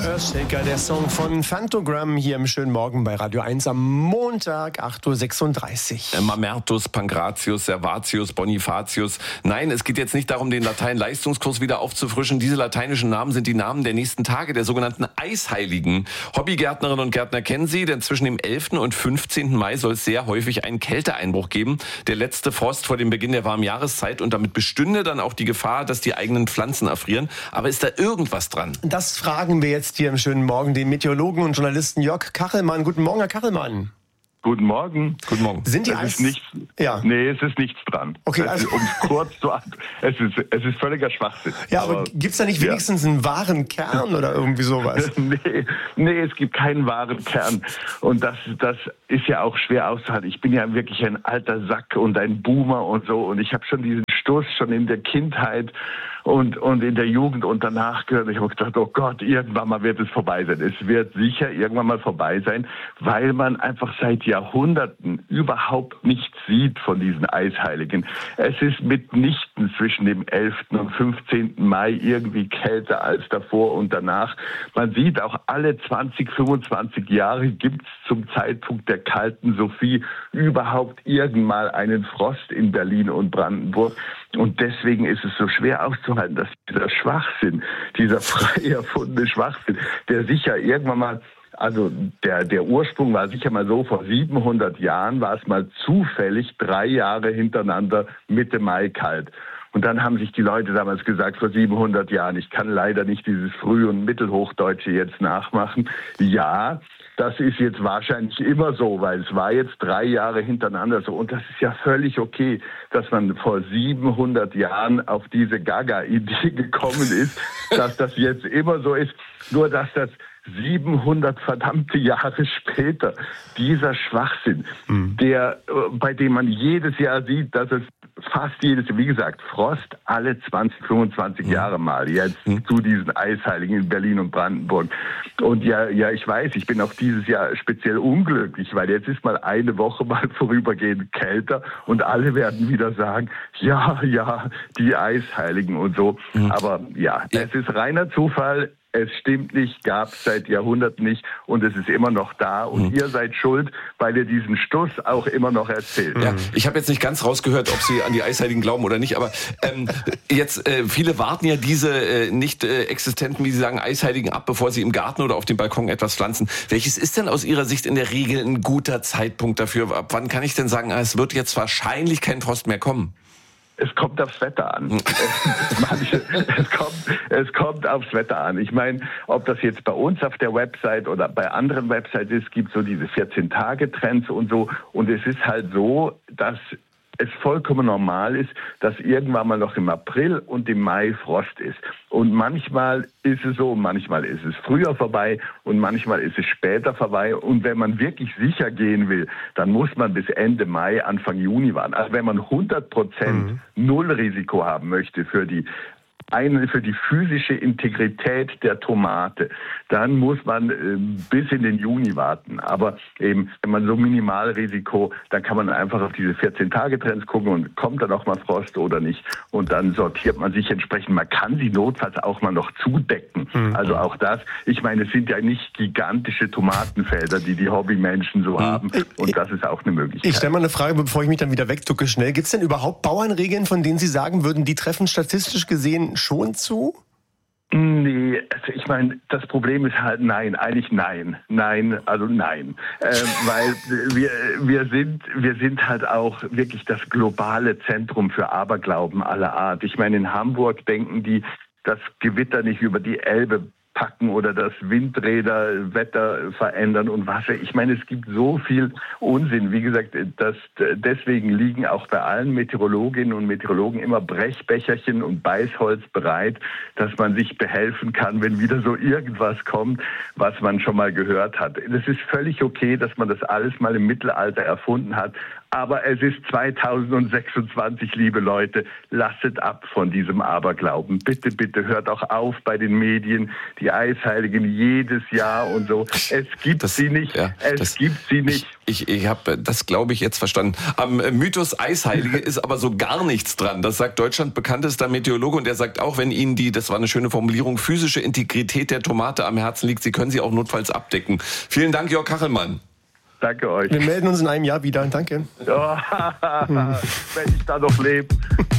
Earthshaker, der Song von Phantogram hier im schönen Morgen bei Radio 1 am Montag, 8.36 Uhr. Mamertus, Pankratius, Servatius, Bonifatius. Nein, es geht jetzt nicht darum, den Latein-Leistungskurs wieder aufzufrischen. Diese lateinischen Namen sind die Namen der nächsten Tage, der sogenannten Eisheiligen. Hobbygärtnerinnen und Gärtner kennen sie, denn zwischen dem 11. und 15. Mai soll es sehr häufig einen Kälteeinbruch geben. Der letzte Frost vor dem Beginn der warmen Jahreszeit, und damit bestünde dann auch die Gefahr, dass die eigenen Pflanzen erfrieren. Aber ist da irgendwas dran? Das fragen wir jetzt hier im schönen Morgen den Meteorologen und Journalisten Jörg Kachelmann. Guten Morgen, Herr Kachelmann. Guten Morgen. Guten Morgen. Sind die Nee, es ist nichts dran. Okay, also es ist völliger Schwachsinn. Ja, aber gibt's da nicht wenigstens einen wahren Kern oder irgendwie sowas? Nee, es gibt keinen wahren Kern. Und das ist ja auch schwer auszuhalten. Ich bin ja wirklich ein alter Sack und ein Boomer und so. Und ich habe schon diesen Stoß schon in der Kindheit und in der Jugend und danach gehört. Ich habe gedacht, oh Gott, irgendwann mal wird es vorbei sein. Es wird sicher irgendwann mal vorbei sein, weil man einfach seit Jahrhunderten überhaupt nichts sieht von diesen Eisheiligen. Es ist mitnichten zwischen dem 11. und 15. Mai irgendwie kälter als davor und danach. Man sieht auch alle 20, 25 Jahre gibt es zum Zeitpunkt der kalten Sophie überhaupt irgendwann mal einen Frost in Berlin und Brandenburg. Und deswegen ist es so schwer auszuhalten, dass dieser Schwachsinn, dieser frei erfundene Schwachsinn, der sicher irgendwann mal, also der Ursprung war sicher mal so, vor 700 Jahren war es mal zufällig 3 Jahre hintereinander Mitte Mai kalt. Und dann haben sich die Leute damals gesagt, vor 700 Jahren, ich kann leider nicht dieses Früh- und Mittelhochdeutsche jetzt nachmachen. Ja, das ist jetzt wahrscheinlich immer so, weil es war jetzt 3 Jahre hintereinander so. Und das ist ja völlig okay, dass man vor 700 Jahren auf diese Gaga-Idee gekommen ist, dass das jetzt immer so ist. Nur, dass das 700 verdammte Jahre später, dieser Schwachsinn, bei dem man jedes Jahr sieht, dass es fast jedes, wie gesagt, Frost alle 20, 25 Jahre mal jetzt zu diesen Eisheiligen in Berlin und Brandenburg. Und ja, ich weiß, ich bin auch dieses Jahr speziell unglücklich, weil jetzt ist mal eine Woche mal vorübergehend kälter und alle werden wieder sagen, ja, die Eisheiligen und so. Aber ja, es ist reiner Zufall. Es stimmt nicht, gab es seit Jahrhunderten nicht und es ist immer noch da. Und ihr seid schuld, weil ihr diesen Stuss auch immer noch erzählt. Ja, ich habe jetzt nicht ganz rausgehört, ob Sie an die Eisheiligen glauben oder nicht, aber viele warten ja diese nicht existenten, wie Sie sagen, Eisheiligen ab, bevor sie im Garten oder auf dem Balkon etwas pflanzen. Welches ist denn aus Ihrer Sicht in der Regel ein guter Zeitpunkt dafür? Ab wann kann ich denn sagen, es wird jetzt wahrscheinlich kein Frost mehr kommen? Es kommt aufs Wetter an. Es kommt aufs Wetter an. Ich meine, ob das jetzt bei uns auf der Website oder bei anderen Websites ist, gibt so diese 14-Tage-Trends und so. Und es ist halt so, dass es vollkommen normal ist, dass irgendwann mal noch im April und im Mai Frost ist. Und manchmal ist es so, manchmal ist es früher vorbei und manchmal ist es später vorbei. Und wenn man wirklich sicher gehen will, dann muss man bis Ende Mai, Anfang Juni warten. Also wenn man 100% Nullrisiko haben möchte für die physische Integrität der Tomate, dann muss man bis in den Juni warten. Aber eben, wenn man so Minimalrisiko, dann kann man einfach auf diese 14-Tage-Trends gucken und kommt dann auch mal Frost oder nicht. Und dann sortiert man sich entsprechend. Man kann sie notfalls auch mal noch zudecken. Also auch das. Ich meine, es sind ja nicht gigantische Tomatenfelder, die Hobbymenschen so haben. Und das ist auch eine Möglichkeit. Ich stelle mal eine Frage, bevor ich mich dann wieder wegducke schnell. Gibt es denn überhaupt Bauernregeln, von denen Sie sagen würden, die treffen statistisch gesehen schon zu? Nee, also ich meine, das Problem ist halt nein. Weil wir sind halt auch wirklich das globale Zentrum für Aberglauben aller Art. Ich meine, in Hamburg denken die, das Gewitter nicht über die Elbe packen oder das Windräder Wetter verändern und was. Ich meine, es gibt so viel Unsinn. Wie gesagt, deswegen liegen auch bei allen Meteorologinnen und Meteorologen immer Brechbecherchen und Beißholz bereit, dass man sich behelfen kann, wenn wieder so irgendwas kommt, was man schon mal gehört hat. Es ist völlig okay, dass man das alles mal im Mittelalter erfunden hat. Aber es ist 2026, liebe Leute. Lasset ab von diesem Aberglauben. Bitte, bitte hört auch auf bei den Medien, die Eisheiligen jedes Jahr und so. Es gibt sie nicht. Ja, gibt sie nicht. Ich habe das, glaube ich, jetzt verstanden. Am Mythos Eisheilige ist aber so gar nichts dran. Das sagt Deutschland bekanntester Meteorologe und der sagt auch, wenn Ihnen das war eine schöne Formulierung, physische Integrität der Tomate am Herzen liegt, Sie können sie auch notfalls abdecken. Vielen Dank, Jörg Kachelmann. Danke euch. Wir melden uns in einem Jahr wieder. Danke. Wenn ich da noch lebe.